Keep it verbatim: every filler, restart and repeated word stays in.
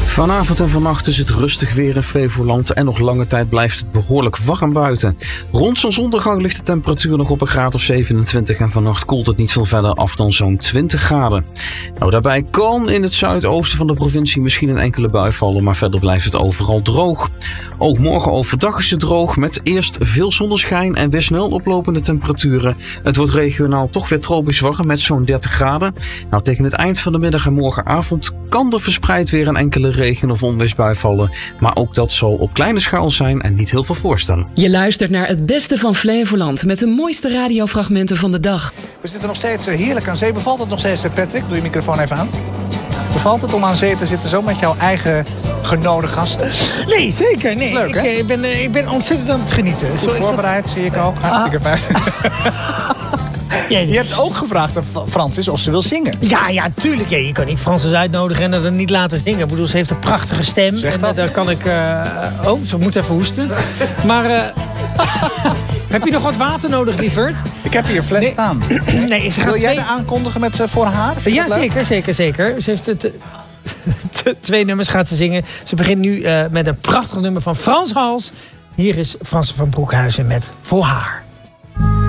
Vanavond en vannacht is het rustig weer in Flevoland en nog lange tijd blijft het behoorlijk warm buiten. Rond zonsondergang ligt de temperatuur nog op een graad of zevenentwintig en vannacht koelt het niet veel verder af dan zo'n twintig graden. Nou, daarbij kan in het zuidoosten van de provincie misschien een enkele bui vallen, maar verder blijft het overal droog. Ook morgen overdag is het droog met eerst veel zonneschijn en weer snel oplopende temperaturen. Het wordt regionaal toch weer tropisch warm met zo'n dertig graden. Nou, tegen het eind van de middag en morgenavond kan er verspreid weer een enkele regen- of onweersbui vallen. Maar ook dat zal op kleine schaal zijn en niet heel veel voorstellen. Je luistert naar het beste van Flevoland met de mooiste radiofragmenten van de dag. We zitten nog steeds heerlijk aan zee. Bevalt het nog steeds, Patrick? Doe je microfoon even aan. Bevalt het om aan zee te zitten zo met jouw eigen genode gasten? Nee, zeker. Nee. Leuk, ik, hè? ik, ben, ik ben ontzettend aan het genieten. Goed voorbereid, zie ik ook. Hartstikke fijn. Ja, Je hebt ook gevraagd aan Francis of ze wil zingen. Ja, ja, tuurlijk. Ja, je kan niet Francis uitnodigen en er niet laten zingen. Ik bedoel, ze heeft een prachtige stem. Zeg en dat. daar kan ik... Uh... Oh, ze moet even hoesten. Maar... Uh... heb je nog wat water nodig, lieverd? Ik heb hier een fles Nee. staan. Nee, ze gaat Wil jij twee... de aankondigen met uh, voor haar? Vind je Ja, dat leuk? zeker, zeker, zeker. Ze heeft het... Twee nummers gaat ze zingen. Ze begint nu uh, met een prachtig nummer van Frans Hals. Hier is Frans van Broekhuizen met Voor haar.